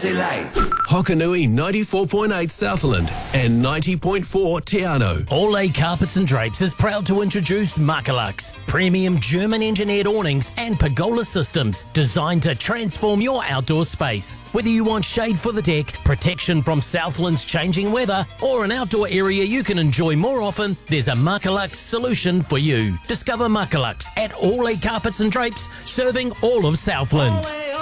Delay. Hokanui 94.8 Southland and 90.4 Te Anau. All A Carpets and Drapes is proud to introduce Makalux, premium German-engineered awnings and pergola systems designed to transform your outdoor space. Whether you want shade for the deck, protection from Southland's changing weather, or an outdoor area you can enjoy more often, there's a Makalux solution for you. Discover Makalux at All A Carpets and Drapes, serving all of Southland.